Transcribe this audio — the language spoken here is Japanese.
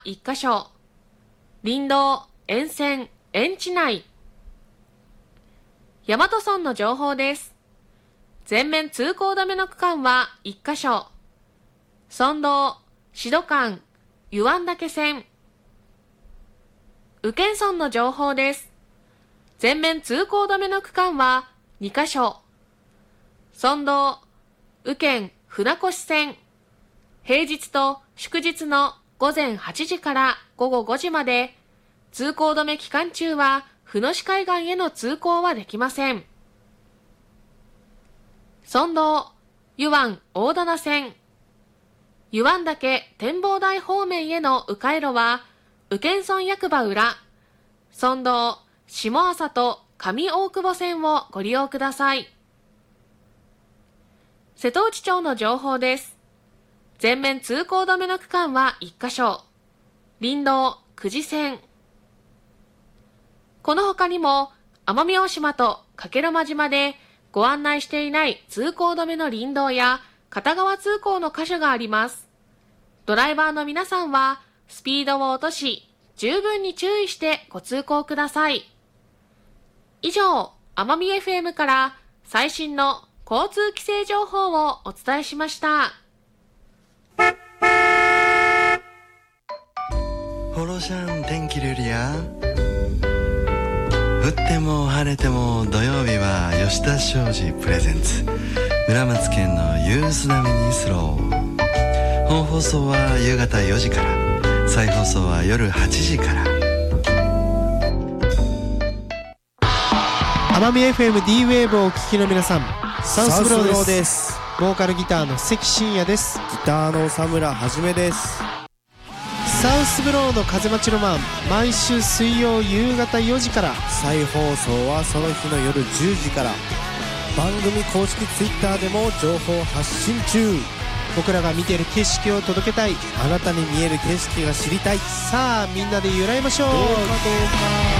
1カ所、林道、沿線、園地内。大和村の情報です。全面通行止めの区間は1カ所。村道、志土間、湯湾岳線。宇検村の情報です。全面通行止めの区間は2カ所。村道、宇検船越線。平日と祝日の午前8時から午後5時まで、通行止め期間中は船越海岸への通行はできません。村道、湯湾大棚線。湯湾岳展望台方面への迂回路は、宇検村役場裏、村道、下朝と上大久保線をご利用ください。瀬戸内町の情報です。全面通行止めの区間は1カ所。林道、久慈線。この他にも、奄美大島と加計呂麻島でご案内していない通行止めの林道や片側通行の箇所があります。ドライバーの皆さんは、スピードを落とし、十分に注意してご通行ください。以上、奄美 FM から最新の交通規制情報をお伝えしました。 ホロシャン天気ルリア。降っても晴れても土曜日は吉田商事プレゼンツ村松県のユース並みにスロー。本放送は夕方4時から、再放送は夜8時から。 奄美 FM D ウェーブをお聞きの皆さん、サウスブローです。ボーカルギターの関真也です。 ギターの佐村はじめです。 サウスブローの風待ちロマン、毎週水曜夕方4時から、 再放送はその日の夜10時から。番組公式ツイッターでも情報発信中。 僕らが見ている景色を届けたい、 あなたに見える景色が知りたい。 さあみんなで揺らいましょう。 どうかどうか。